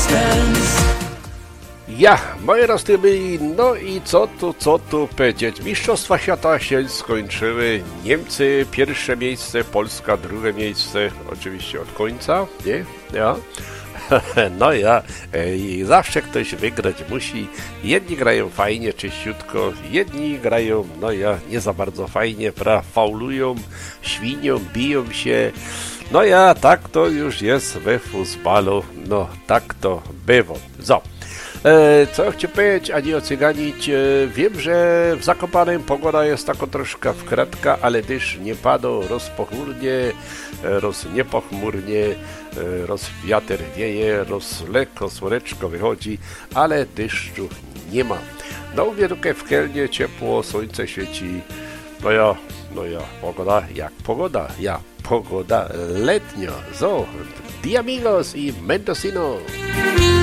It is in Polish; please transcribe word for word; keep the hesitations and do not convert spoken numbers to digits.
Ja, moje roztyby, no i co tu, co tu powiedzieć? Mistrzostwa świata się skończyły. Niemcy pierwsze miejsce, Polska drugie miejsce, oczywiście od końca, nie? Ja. No ja, i zawsze ktoś wygrać musi. Jedni grają fajnie, czyściutko, jedni grają, no ja, nie za bardzo fajnie, pra, faulują, świnią, biją się. No ja, tak to już jest we futbalu, no tak to bywa. So. E, co chciałem powiedzieć, a nie ocyganić, e, wiem, że w Zakopanem pogoda jest taka troszkę wkratka, ale też nie pada, roz pochmurnie, e, roz niepochmurnie, e, roz wiatr wieje, roz lekko słoneczko wychodzi, ale deszczu nie ma. No u mnie tutaj w Kelnie ciepło, słońce świeci, no ja, no ja, pogoda jak pogoda, ja, pogoda letnio. So, di amigos i Mendocino.